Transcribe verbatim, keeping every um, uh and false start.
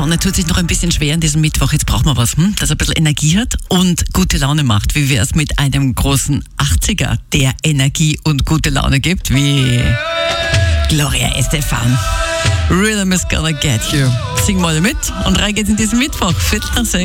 Sonne tut sich noch ein bisschen schwer an diesem Mittwoch. Jetzt brauchen wir was, hm? Das ein bisschen Energie hat und gute Laune macht. Wie wäre es mit einem großen achtziger, der Energie und gute Laune gibt, wie Gloria Estefan. Rhythm is gonna get you. Sing mal mit und rein geht's in diesen Mittwoch. Viertel nach sechs.